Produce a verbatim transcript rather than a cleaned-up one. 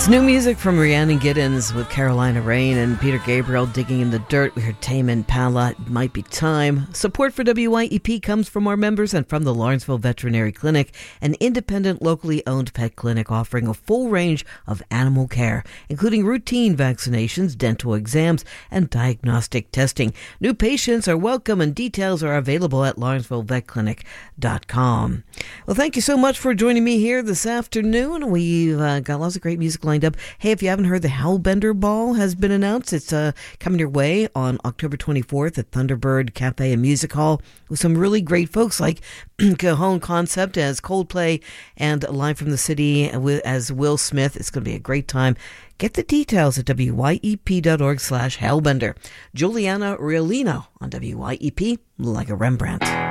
It's new music from Rhiannon Giddens with Carolina Rain and Peter Gabriel, Digging in the Dirt. We heard Tame Impala, It Might Be Time. Support for W Y E P comes from our members and from the Lawrenceville Veterinary Clinic, an independent, locally owned pet clinic offering a full range of animal care, including routine vaccinations, dental exams, and diagnostic testing. New patients are welcome and details are available at lawrenceville vet clinic dot com. Well, thank you so much for joining me here this afternoon. We've uh, got lots of great music lined up. Hey, if you haven't heard, the Hellbender Ball has been announced. It's uh, coming your way on October twenty-fourth at Thunderbird Cafe and Music Hall with some really great folks like Cajon Concept as Coldplay and Live from the City as Will Smith. It's going to be a great time. Get the details at W Y E P dot org slash Hellbender. Juliana Riolino on W Y E P, Like a Rembrandt.